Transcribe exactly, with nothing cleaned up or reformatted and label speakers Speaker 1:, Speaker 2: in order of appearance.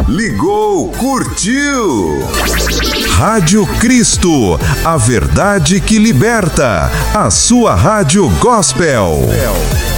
Speaker 1: Ligou, curtiu. Rádio Cristo, a verdade que liberta. A sua rádio gospel.